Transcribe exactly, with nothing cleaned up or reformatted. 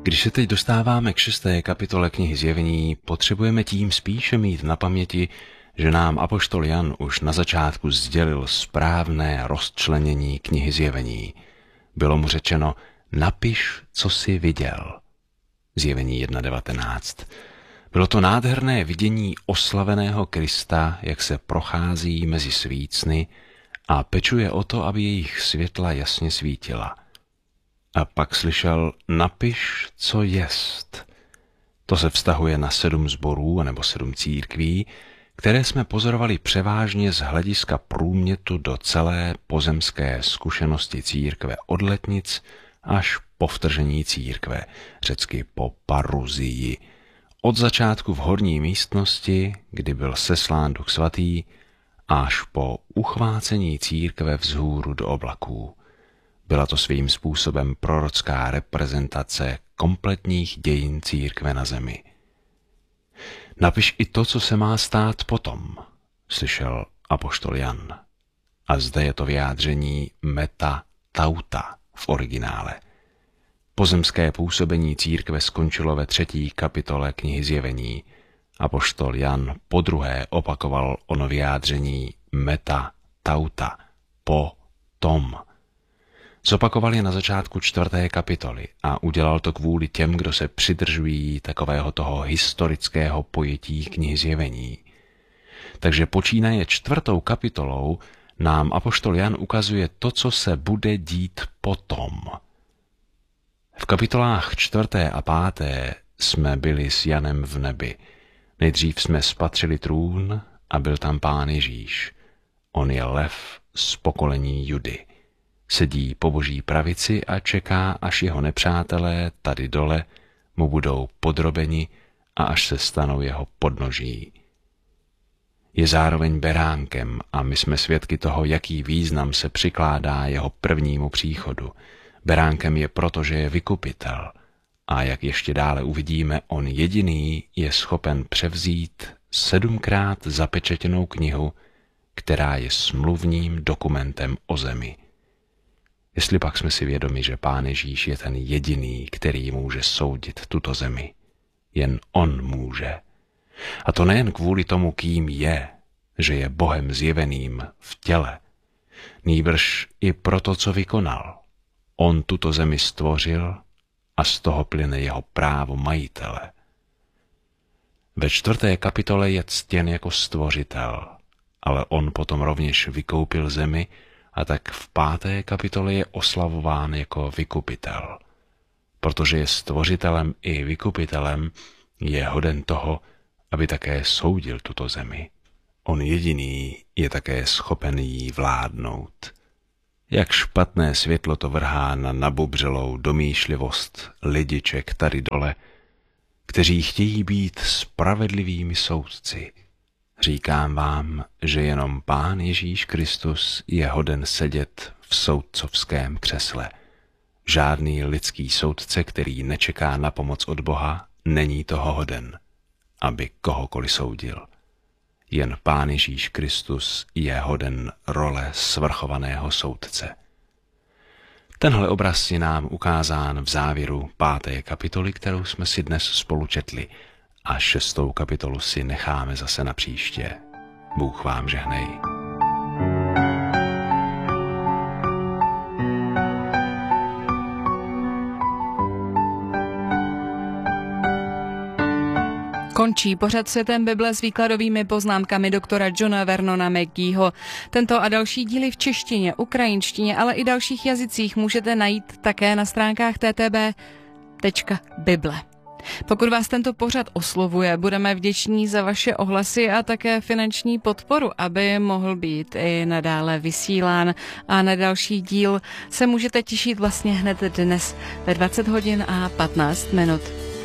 Když se teď dostáváme k šesté kapitole knihy Zjevení, potřebujeme tím spíše mít na paměti, že nám apoštol Jan už na začátku sdělil správné rozčlenění knihy Zjevení. Bylo mu řečeno, napiš, co jsi viděl. Zjevení jedna devatenáct. Bylo to nádherné vidění oslaveného Krista, jak se prochází mezi svícny a pečuje o to, aby jejich světla jasně svítila. A pak slyšel, napiš, co jest. To se vztahuje na sedm sborů nebo sedm církví, které jsme pozorovali převážně z hlediska průmětu do celé pozemské zkušenosti církve od letnic až po vtržení církve, řecky po paruzii. Od začátku v horní místnosti, kdy byl seslán Duch svatý, až po uchvácení církve vzhůru do oblaků. Byla to svým způsobem prorocká reprezentace kompletních dějin církve na zemi. Napiš i to, co se má stát potom, slyšel apoštol Jan. A zde je to vyjádření meta tauta v originále. Pozemské působení církve skončilo ve třetí kapitole knihy Zjevení. Apoštol Jan podruhé opakoval ono vyjádření meta tauta, po tom. Zopakoval je na začátku čtvrté kapitoly a udělal to kvůli těm, kdo se přidržují takového toho historického pojetí knihy Zjevení. Takže počínaje čtvrtou kapitolou nám apoštol Jan ukazuje to, co se bude dít potom. V kapitolách čtvrté a páté jsme byli s Janem v nebi. Nejdřív jsme spatřili trůn a byl tam Pán Ježíš. On je lev z pokolení Judy. Sedí po boží pravici a čeká, až jeho nepřátelé tady dole mu budou podrobeni a až se stanou jeho podnoží. Je zároveň beránkem a my jsme svědky toho, jaký význam se přikládá jeho prvnímu příchodu. Beránkem je proto, že je vykupitel a jak ještě dále uvidíme, on jediný je schopen převzít sedmkrát zapečetěnou knihu, která je smluvním dokumentem o zemi. Jestli pak jsme si vědomi, že Pán Ježíš je ten jediný, který může soudit tuto zemi. Jen on může. A to nejen kvůli tomu, kým je, že je Bohem zjeveným v těle, nýbrž i proto, co vykonal. On tuto zemi stvořil a z toho plyne jeho právo majitele. Ve čtvrté kapitole je ctěn jako stvořitel, ale on potom rovněž vykoupil zemi a tak v páté kapitole je oslavován jako vykupitel. Protože je stvořitelem i vykupitelem, je hoden toho, aby také soudil tuto zemi. On jediný je také schopen jí vládnout. Jak špatné světlo to vrhá na nabubřelou domýšlivost lidiček tady dole, kteří chtějí být spravedlivými soudci. Říkám vám, že jenom Pán Ježíš Kristus je hoden sedět v soudcovském křesle. Žádný lidský soudce, který nečeká na pomoc od Boha, není toho hoden, aby kohokoliv soudil. Jen Pán Ježíš Kristus je hoden role svrchovaného soudce. Tenhle obraz je nám ukázán v závěru páté kapitoly, kterou jsme si dnes spolu četli, a šestou kapitolu si necháme zase na příště. Bůh vám žehnej. Končí pořad Světem Bible s výkladovými poznámkami doktora Johna Vernona McGeeho. Tento a další díly v češtině, ukrajinštině, ale i dalších jazycích můžete najít také na stránkách t t b tečka bible. Pokud vás tento pořad oslovuje, budeme vděční za vaše ohlasy a také finanční podporu, aby mohl být i nadále vysílán. A na další díl se můžete těšit vlastně hned dnes ve dvacet hodin a patnáct minut.